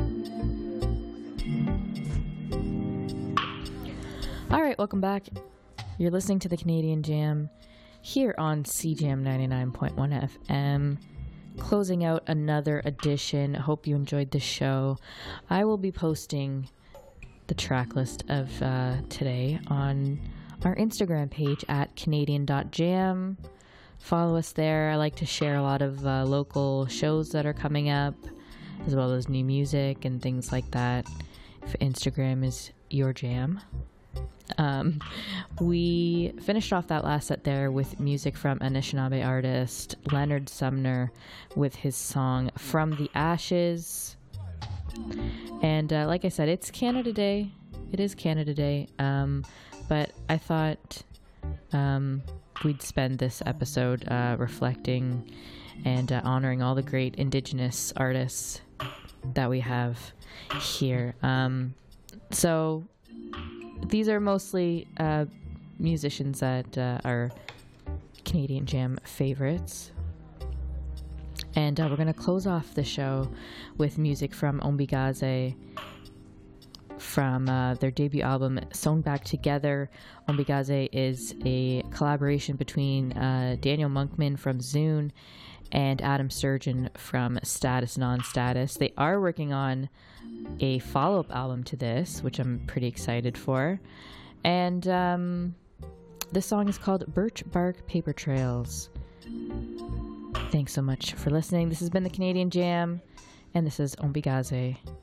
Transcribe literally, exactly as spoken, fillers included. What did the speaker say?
All right, welcome back. You're listening to the Canadian Jam here on C J M ninety-nine point one F M. Closing out another edition. Hope you enjoyed the show. I will be posting the track list of uh, today on our Instagram page at canadian dot jam. Follow us there. I like to share a lot of uh, local shows that are coming up, as well as new music and things like that. If Instagram is your jam. Um, we finished off that last set there with music from Anishinaabe artist Leonard Sumner with his song From the Ashes. And uh, like I said, it's Canada Day. It is Canada Day. Um, but I thought um, we'd spend this episode uh, reflecting and uh, honoring all the great Indigenous artists that we have here. Um, so... These are mostly uh, musicians that uh, are Canadian Jam favorites. And uh, we're going to close off the show with music from Ombigaze from uh, their debut album, Sewn Back Together. Ombigaze is a collaboration between uh, Daniel Monkman from Zune and Adam Sturgeon from Status Non-Status. They are working on a follow-up album to this, which I'm pretty excited for. And um, this song is called Birch Bark Paper Trails. Thanks so much for listening. This has been the Canadian Jam, and this is Ombigaze.